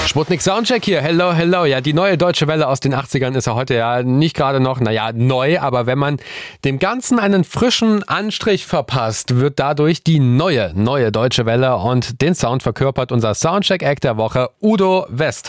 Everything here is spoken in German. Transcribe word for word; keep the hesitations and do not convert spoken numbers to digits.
Sputnik Soundcheck hier, hello, hello. Ja, die neue Deutsche Welle aus den achtzigern ist ja heute ja nicht gerade noch, naja, neu, aber wenn man dem Ganzen einen frischen Anstrich verpasst, wird dadurch die neue, neue Deutsche Welle und den Sound verkörpert unser Soundcheck-Act der Woche, Udo West.